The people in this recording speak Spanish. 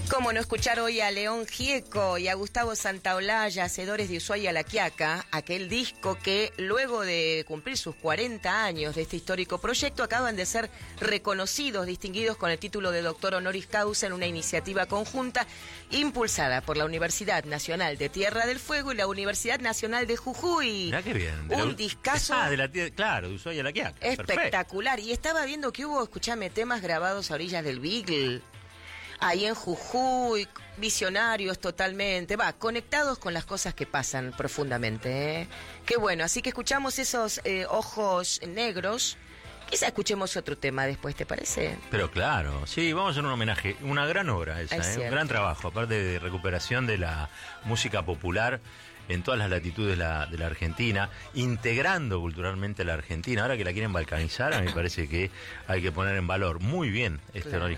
Cómo no escuchar hoy a León Gieco y a Gustavo Santaolalla, hacedores de Ushuaia La Quiaca, aquel disco que luego de cumplir sus 40 años de este histórico proyecto acaban de ser reconocidos, distinguidos con el título de doctor honoris causa en una iniciativa conjunta impulsada por la Universidad Nacional de Tierra del Fuego y la Universidad Nacional de Jujuy. Mirá qué bien. Un discazo. Claro, de Ushuaia La Quiaca. Espectacular. Perfecto. Y estaba viendo que hubo, escuchame, temas grabados a orillas del Beagle. Ahí en Jujuy, visionarios totalmente, conectados con las cosas que pasan profundamente, ¿eh? Qué bueno, así que escuchamos esos ojos negros. Quizá escuchemos otro tema después, ¿te parece? Pero claro, sí, vamos a hacer un homenaje, una gran obra esa, un gran trabajo, aparte de recuperación de la música popular en todas las latitudes de la Argentina, integrando culturalmente a la Argentina. Ahora que la quieren balcanizar, a mí me parece que hay que poner en valor muy bien este honoris